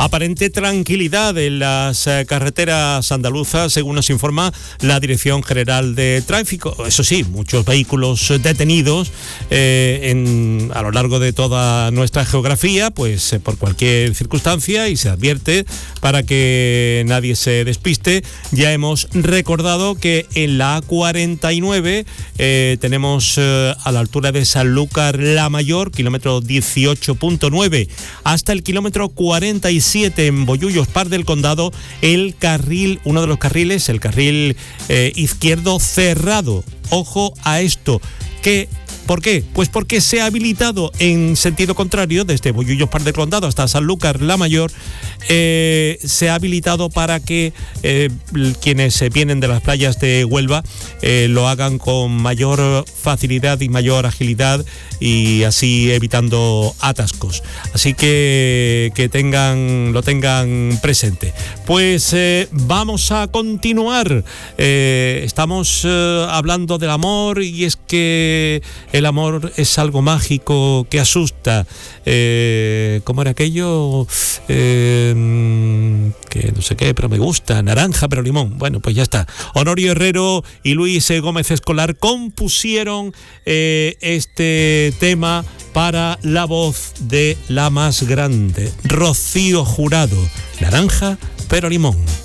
Aparente tranquilidad en las carreteras andaluzas, según nos informa la Dirección General de Tráfico. Eso sí, muchos vehículos detenidos a lo largo de toda nuestra geografía, pues por cualquier circunstancia, y se advierte para que nadie se despiste. Ya hemos recordado que en la A49 tenemos a la altura de Sanlúcar la Mayor, kilómetro 18.9, hasta el kilómetro 47 en Bollullos, Par del Condado, uno de los carriles, el carril izquierdo cerrado. Ojo a esto. ¿Por qué? Pues porque se ha habilitado en sentido contrario, desde Bollullos, Par del Condado hasta Sanlúcar la Mayor, se ha habilitado para que quienes vienen de las playas de Huelva lo hagan con mayor facilidad y mayor agilidad, y así evitando atascos. Así que lo tengan presente. Pues vamos a continuar. Estamos hablando del amor, y es que el amor es algo mágico que asusta. ¿Cómo era aquello? Que no sé qué, pero me gusta. Naranja, pero limón. Bueno, pues ya está. Honorio Herrero y Luis Gómez Escolar compusieron este tema para la voz de la más grande, Rocío Jurado. Naranja, pero limón.